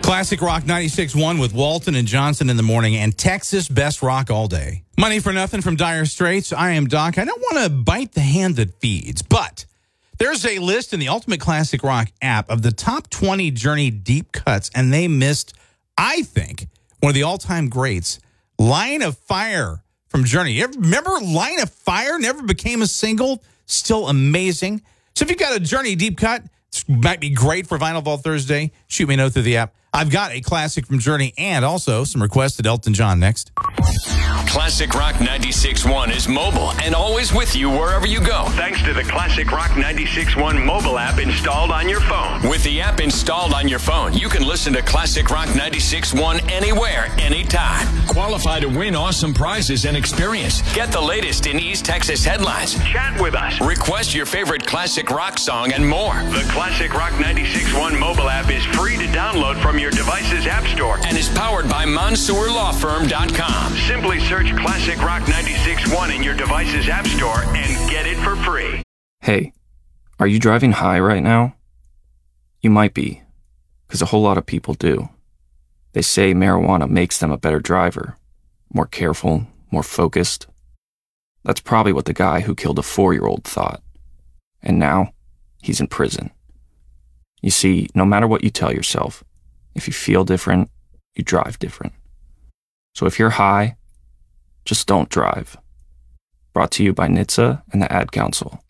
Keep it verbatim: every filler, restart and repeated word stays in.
Classic Rock ninety-six point one with Walton and Johnson in the morning, and Texas Best Rock all day. Money for Nothing from Dire Straits. I am Doc. I don't want to bite the hand that feeds, but there's a list in the Ultimate Classic Rock app of the top twenty Journey deep cuts, and they missed, I think, one of the all-time greats, Line of Fire from Journey. You ever remember Line of Fire? Never became a single. Still amazing. So if you've got a Journey deep cut, it might be great for Vinyl Vault Thursday. Shoot me a note through the app. I've got a classic from Journey and also some requested Elton John next. Classic Rock ninety-six point one is mobile and always with you wherever you go. Thanks to the Classic Rock ninety-six point one mobile app installed on your phone. With the app installed on your phone, you can listen to Classic Rock ninety-six point one anywhere, anytime. Qualify to win awesome prizes and experience. Get the latest in East Texas headlines. Chat with us. Request your favorite classic rock song and more. The Classic Rock ninety-six point one mobile app is free to download from your device's app store and is powered by Mansour Law Firm dot com. Simply search Classic Rock ninety-six point one in your device's app store and get it for free. Hey, are you driving high right now? You might be, because a whole lot of people do. They say marijuana makes them a better driver, more careful, more focused. That's probably what the guy who killed a four-year-old thought. And now, he's in prison. You see, no matter what you tell yourself, if you feel different, you drive different. So if you're high, just don't drive. Brought to you by N H T S A and the Ad Council.